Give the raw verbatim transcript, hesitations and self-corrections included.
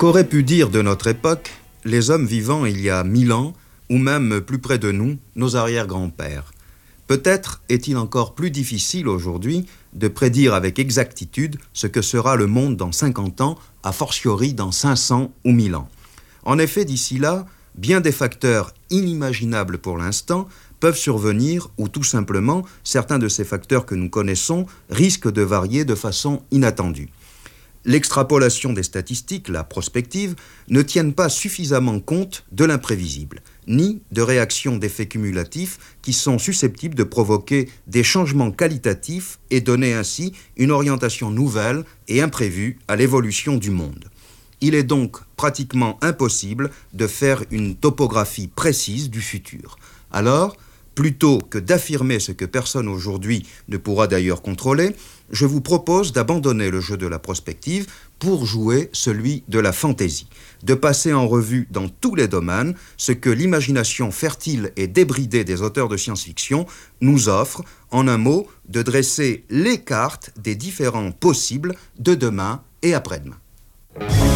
Qu'auraient pu dire de notre époque les hommes vivant il y a mille ans, ou même plus près de nous, nos arrière-grands-pères? Peut-être est-il encore plus difficile aujourd'hui de prédire avec exactitude ce que sera le monde dans cinquante ans, a fortiori dans cinq cents ou mille ans. En effet, d'ici là, bien des facteurs inimaginables pour l'instant peuvent survenir ou tout simplement, certains de ces facteurs que nous connaissons risquent de varier de façon inattendue. L'extrapolation des statistiques, la prospective, ne tiennent pas suffisamment compte de l'imprévisible, ni de réactions d'effets cumulatifs qui sont susceptibles de provoquer des changements qualitatifs et donner ainsi une orientation nouvelle et imprévue à l'évolution du monde. Il est donc pratiquement impossible de faire une topographie précise du futur. Alors, plutôt que d'affirmer ce que personne aujourd'hui ne pourra d'ailleurs contrôler, je vous propose d'abandonner le jeu de la prospective pour jouer celui de la fantaisie, de passer en revue dans tous les domaines ce que l'imagination fertile et débridée des auteurs de science-fiction nous offre, en un mot, de dresser les cartes des différents possibles de demain et après-demain.